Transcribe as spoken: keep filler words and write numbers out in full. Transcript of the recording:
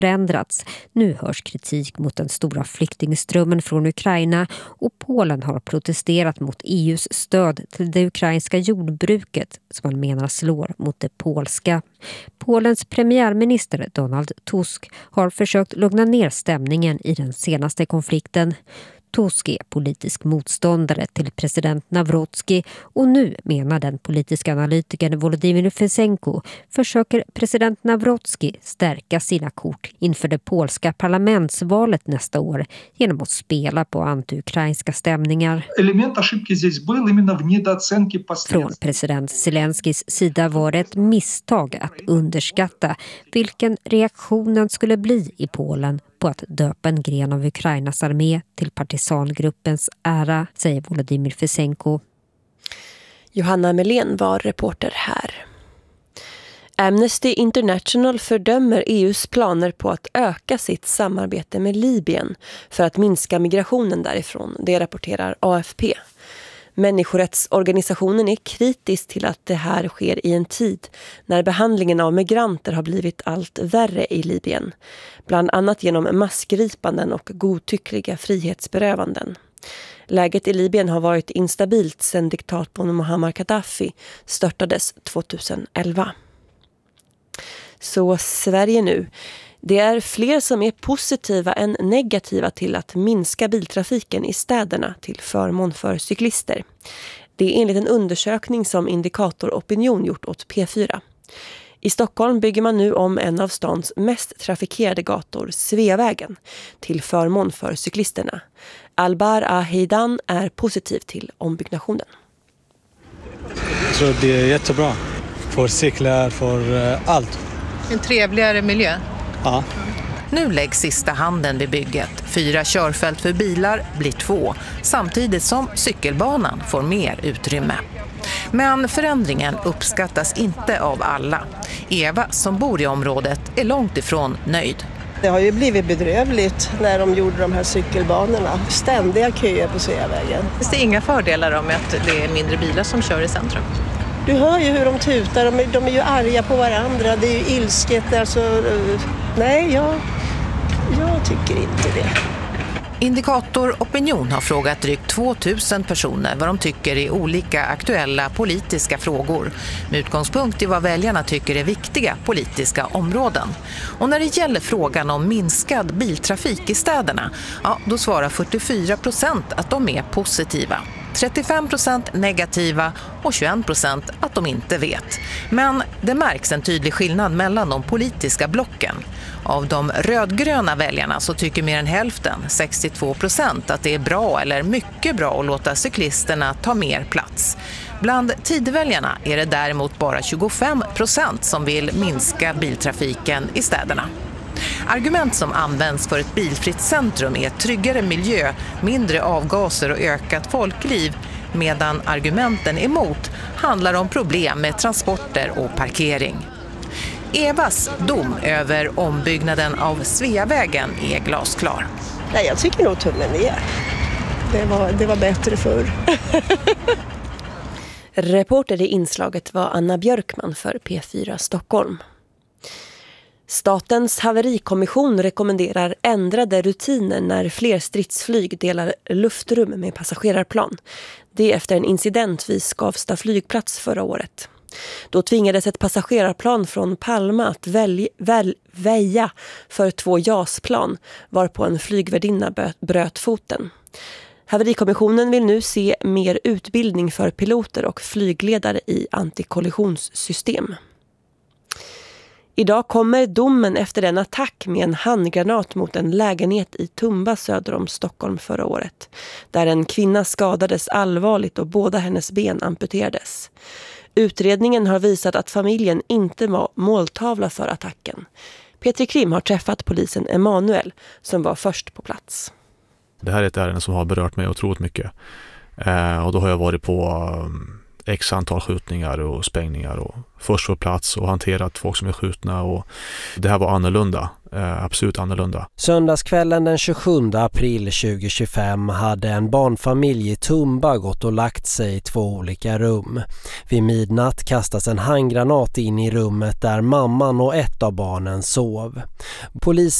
förändrats. Nu hörs kritik mot den stora flyktingströmmen från Ukraina och Polen har protesterat mot E U:s stöd till det ukrainska jordbruket som man menar slår mot det polska. Polens premiärminister Donald Tusk har försökt lugna ner stämningen i den senaste konflikten. Tusk är politisk motståndare till president Nawrocki och nu menar den politiska analytikern Volodymyr Fesenko försöker president Nawrocki stärka sina kort inför det polska parlamentsvalet nästa år genom att spela på anti-ukrainska stämningar. Från president Zelenskis sida var det ett misstag att underskatta vilken reaktionen skulle bli i Polen på att döpa en gren av Ukrainas armé till partisangruppens ära, säger Volodymyr Fesenko. Johanna Melén var reporter här. Amnesty International fördömer E U:s planer på att öka sitt samarbete med Libyen för att minska migrationen därifrån, det rapporterar A F P. Människorättsorganisationen är kritisk till att det här sker i en tid när behandlingen av migranter har blivit allt värre i Libyen, bland annat genom massgripanden och godtyckliga frihetsberövanden. Läget i Libyen har varit instabilt sedan diktatorn Muammar Gaddafi störtades tjugoelva. Så Sverige nu. Det är fler som är positiva än negativa till att minska biltrafiken i städerna till förmån för cyklister. Det är enligt en undersökning som Indikator Opinion gjort åt P fyra. I Stockholm bygger man nu om en av stans mest trafikerade gator, Sveavägen, till förmån för cyklisterna. Albar Ahidan är positiv till ombyggnationen. Jag tror det är jättebra för cyklar, för allt. En trevligare miljö. Ja. Nu läggs sista handen vid bygget. Fyra körfält för bilar blir två, samtidigt som cykelbanan får mer utrymme. Men förändringen uppskattas inte av alla. Eva, som bor i området, är långt ifrån nöjd. Det har ju blivit bedrövligt när de gjorde de här cykelbanorna. Ständiga köer på Sveavägen. Finns det inga fördelar med att det är mindre bilar som kör i centrum? Du hör ju hur de tutar, de är, de är ju arga på varandra, det är ju ilsket. Alltså, nej, jag, jag tycker inte det. Indikator Opinion har frågat drygt tvåtusen personer vad de tycker i olika aktuella politiska frågor, med utgångspunkt i vad väljarna tycker är viktiga politiska områden. Och när det gäller frågan om minskad biltrafik i städerna, ja, då svarar fyrtiofyra procent att de är positiva. trettiofem procent negativa och tjugoen procent att de inte vet. Men det märks en tydlig skillnad mellan de politiska blocken. Av de rödgröna väljarna så tycker mer än hälften, sextiotvå procent, att det är bra eller mycket bra att låta cyklisterna ta mer plats. Bland tidväljarna är det däremot bara tjugofem procent som vill minska biltrafiken i städerna. Argument som används för ett bilfritt centrum är tryggare miljö, mindre avgaser och ökat folkliv, medan argumenten emot handlar om problem med transporter och parkering. Evas dom över ombyggnaden av Sveavägen är glasklar. Nej, jag tycker nog tummen ner. Det var, det var bättre förr. Reporter i inslaget var Anna Björkman för P fyra Stockholm. Statens haverikommission rekommenderar ändrade rutiner när fler stridsflyg delar luftrum med passagerarplan. Det är efter en incident vid Skavsta flygplats förra året. Då tvingades ett passagerarplan från Palma att välj, väl, väja för två jasplan, varpå en flygvärdinna bröt foten. Haverikommissionen vill nu se mer utbildning för piloter och flygledare i antikollisionssystem. Idag kommer domen efter en attack med en handgranat mot en lägenhet i Tumba söder om Stockholm förra året, där en kvinna skadades allvarligt och båda hennes ben amputerades. Utredningen har visat att familjen inte var måltavla för attacken. Petri Krim har träffat polisen Emanuel som var först på plats. Det här är ett ärende som har berört mig otroligt mycket. Eh, och då har jag varit på x antal skjutningar och sprängningar och först på plats och hanterat folk som är skjutna, och det här var annorlunda, eh, absolut annorlunda. Söndagskvällen den tjugosjunde april tjugohundratjugofem hade en barnfamilj i Tumba gått och lagt sig i två olika rum. Vid midnatt kastas en handgranat in i rummet där mamman och ett av barnen sov. Polisen